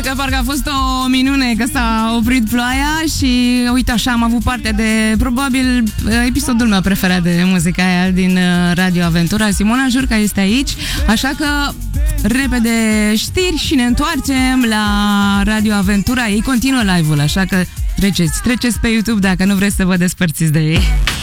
că parcă a fost o minune că s-a oprit ploaia și uite așa am avut parte de probabil episodul meu preferat de muzica aia din Radio Aventura. Simona Jurca este aici, așa că repede știri și ne întoarcem la Radio Aventura. Ei continuă live-ul, așa că treceți pe YouTube dacă nu vreți să vă despărțiți de ei.